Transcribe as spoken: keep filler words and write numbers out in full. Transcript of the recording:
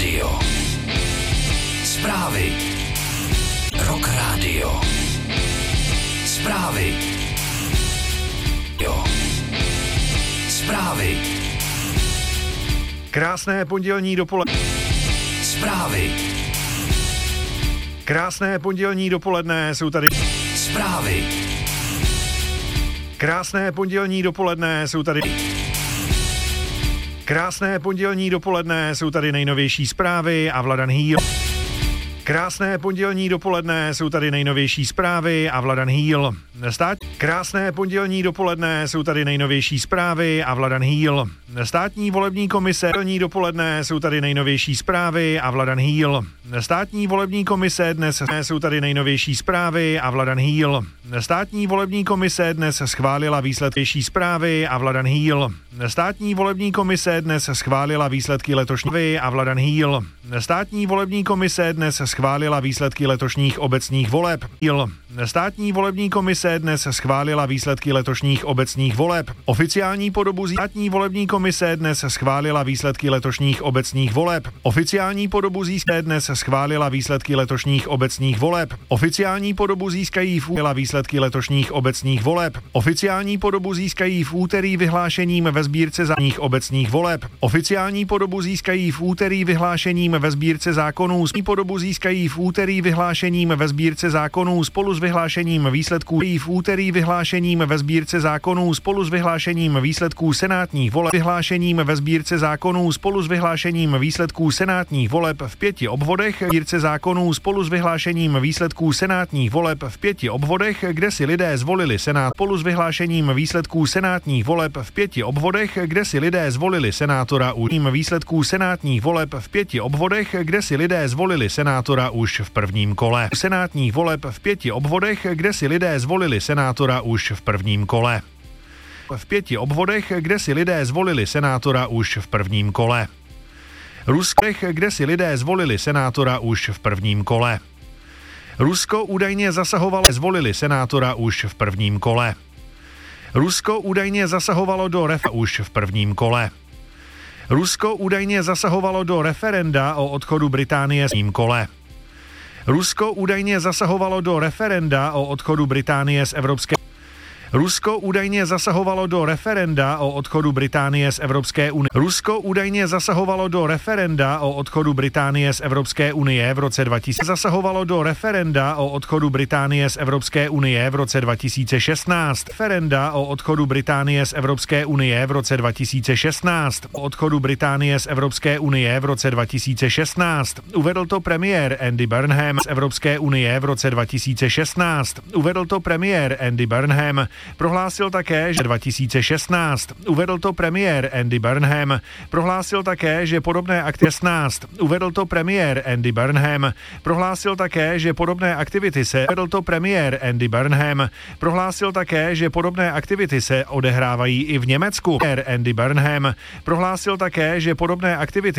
Radio. Zprávy. Rock Radio. Zprávy. Jo. Zprávy. Krásné pondělní dopoledne. Zprávy. Krásné pondělní dopoledne, jsou tady Zprávy. Krásné pondělní dopoledne, jsou tady Krásné pondělní dopoledne, jsou tady nejnovější zprávy a Vladan Hýl. Krásné pondělní dopoledne, jsou tady nejnovější zprávy a Vladan Hýl. Stát... Krásné pondělní dopoledne, jsou tady nejnovější zprávy a Vladan Hýl. Státní volební komise. Pondělní dopoledne, jsou tady nejnovější zprávy a Vladan Hýl. Státní volební komise dnes jsou tady nejnovější zprávy a Vladan Hýl. Státní volební komise dnes schválila výsledky zprávy a Vladan Hýl. Státní volební komise dnes schválila výsledky letošní a Vladan Hýl. Státní volební komise dnes schválila výsledky letošních obecních voleb. Státní volební komise dnes schválila výsledky letošních obecních voleb. Oficiální podobu státní volební komise dnes schválila výsledky letošních obecních voleb. Oficiální podobu získají dnes schválila výsledky letošních obecních voleb. Oficiální podobu získají v úterý výsledky letošních obecních voleb. Oficiální podobu získají v úterý vyhlášením ve sbírce zákonných obecních voleb. Oficiální podobu získají v úterý vyhlášením ve sbírce zákonů. Podobu získají v úterý vyhlášením ve sbírce zákonů spolu s vyhlášením výsledků v úterý vyhlášením ve sbírce zákonů spolu s vyhlášením výsledků senátních voleb vyhlášením ve sbírce zákonů spolu s vyhlášením výsledků senátních voleb v pěti obvodech sbírce zákonů spolu s vyhlášením výsledků senátních voleb v pěti obvodech, kde si lidé zvolili senát spolu s vyhlášením výsledků senátních voleb v pěti obvodech, kde si lidé zvolili senátora u výsledků senátních voleb v pěti obvodech, kde si lidé zvolili senátora už v prvním kole. Senátních voleb v pěti obvodech, kde si lidé zvolili senátora už v prvním kole. V pěti obvodech, kde si lidé zvolili senátora už v prvním kole. Ruských, kde si lidé zvolili senátora už v prvním kole. Rusko údajně zasahovalo, zvolili senátora už v prvním kole. Rusko údajně zasahovalo do refa už v prvním kole. Rusko údajně zasahovalo do referenda o odchodu Británie v prvním kole. Rusko údajně zasahovalo do referenda o odchodu Británie z Evropské Rusko údajně zasahovalo do referenda o odchodu Británie z Evropské unie. Rusko údajně zasahovalo do referenda o odchodu Británie z Evropské unie v roce dva tisíce zasahovalo do referenda o odchodu Británie z Evropské unie v roce dva tisíce šestnáct. Referenda o odchodu Británie z Evropské unie v roce dva tisíce šestnáct. O odchodu Británie z Evropské unie v roce dva tisíce šestnáct. Uvedl to premiér Andy Burnham z Evropské unie v roce dva tisíce šestnáct. Uvedl to premiér Andy Burnham. Prohlásil také, že dva tisíce šestnáct. Uvedl to premiér Andy Burnham. Prohlásil také, že podobné akty šestnáct. Uvedl to premiér Andy Burnham. Prohlásil také, že podobné aktivity se uvedl to premiér Andy Burnham. Prohlásil také, že podobné aktivity se odehrávají i v Německu. Andy Burnham. Prohlásil také, že podobné aktivity